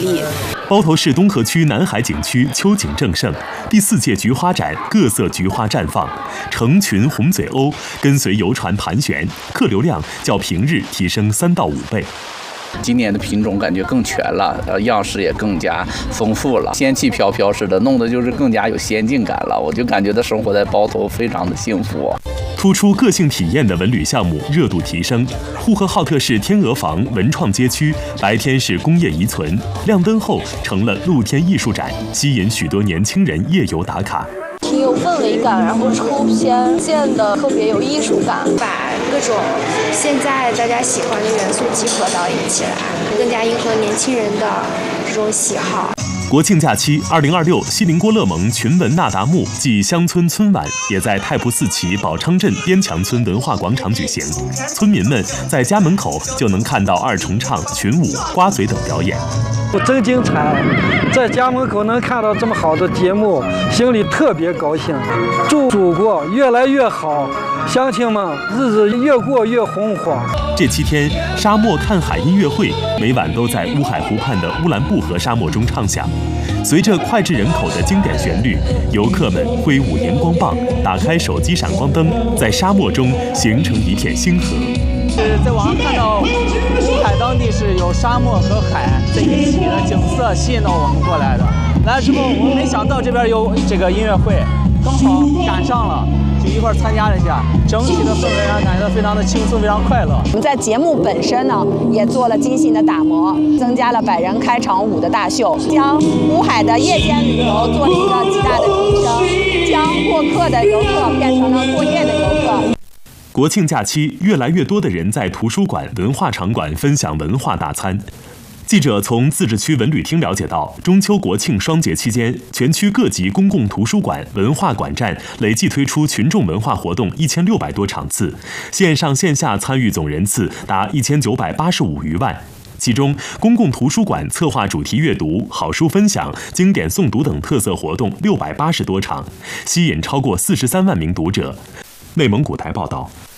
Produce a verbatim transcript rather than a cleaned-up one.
力。 包头市东河区南海景区秋景正盛，第四届菊花展各色菊花绽放，成群红嘴鸥跟随游船盘旋，客流量较平日提升三到五倍。 今年的品种感觉更全了，呃，样式也更加丰富了，仙气飘飘似的，弄得就是更加有仙境感了。我就感觉到生活在包头非常的幸福。 突出个性体验的文旅项目热度提升，呼和浩特市天鹅坊文创街区白天是工业遗存，亮灯后成了露天艺术展，吸引许多年轻人夜游打卡。 挺有氛围感，然后抽片建的特别有艺术感， 把各种现在大家喜欢的元素集合到一起来，更加迎合年轻人的这种喜好。 国庆假期，二零二六锡林郭勒盟群文那达慕暨乡村春晚也在太仆寺旗宝昌镇边墙村文化广场举行。村民们在家门口就能看到二重唱、群舞、刮嘴等表演。 真精彩，在家门口能看到这么好的节目，心里特别高兴。祝祖国越来越好，乡亲们日子越过越红火。 这七天，沙漠看海音乐会每晚都在乌海湖畔的乌兰布和沙漠中唱响。随着脍炙人口的经典旋律，游客们挥舞荧光棒，打开手机闪光灯，在沙漠中形成一片星河。 是在网上看到乌海当地是有沙漠和海在一起的景色，吸引到我们过来的。来了之后，我们没想到这边有这个音乐会，刚好赶上了，就一块参加了一下。整体的氛围啊，感觉到非常的轻松，非常快乐。 我们在节目本身呢，也做了精心的打磨，增加了百人开场舞的大秀，将乌海的夜间旅游做了一个极大的提升，将过客的游客变成了过夜的游客。 国庆假期，越来越多的人在图书馆、文化场馆分享文化大餐。记者从自治区文旅厅了解到，中秋国庆双节期间，全区各级公共图书馆、文化馆站累计推出群众文化活动一千六百多场次，线上线下参与总人次达一千九百八十五余万。其中，公共图书馆策划主题阅读、好书分享、经典诵读等特色活动六百八十多场，吸引超过四十三万名读者。内蒙古台报道。